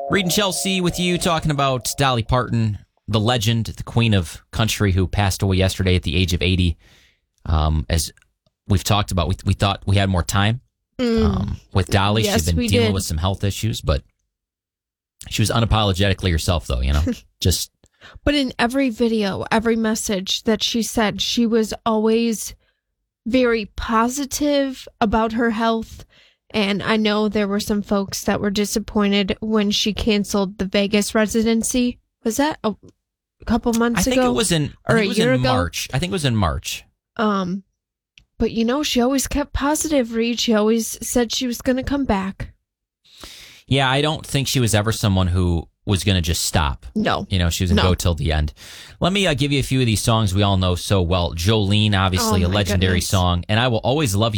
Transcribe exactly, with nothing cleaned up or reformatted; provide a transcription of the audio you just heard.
Reed and Chelsea with you, talking about Dolly Parton, the legend, the queen of country, who passed away yesterday at the age of eighty. Um, as we've talked about, we, we thought we had more time Mm. um, with Dolly. Yes, She'd been we dealing did. with some health issues, but she was unapologetically herself, though, you know, just... But in every video, every message that she said, she was always very positive about her health. And I know there were some folks that were disappointed when she canceled the Vegas residency. Was that a couple months I think ago? it was in, I or think a it was year in ago? March. I think it was in March. Um, but you know, she always kept positive, Reed. She always said she was going to come back. Yeah, I don't think she was ever someone who was going to just stop. No. You know, she was going to No. go till the end. Let me uh, give you a few of these songs we all know so well. Jolene, obviously Oh, a my legendary goodness. song. And I Will Always Love You.